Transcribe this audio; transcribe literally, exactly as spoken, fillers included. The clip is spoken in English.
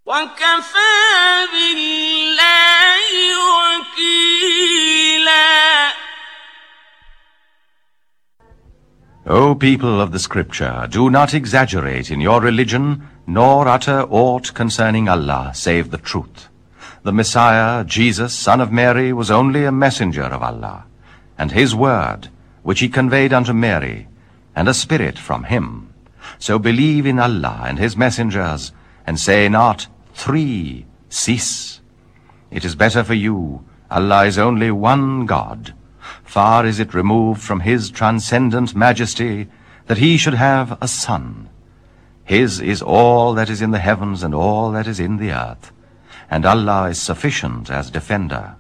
وَكَفَى بِاللَّهِ وَكِيلًا. O people of the Scripture, do not exaggerate in your religion, nor utter aught concerning Allah, save the truth. The Messiah, Jesus, son of Mary, was only a messenger of Allah, and his word, which he conveyed unto Mary, and a spirit from him. So believe in Allah and his messengers, and say not, Three, cease. It is better for you, Allah is only one God. Far is it removed from his transcendent majesty that he should have a son. His is all that is in the heavens and all that is in the earth, and Allah is sufficient as defender.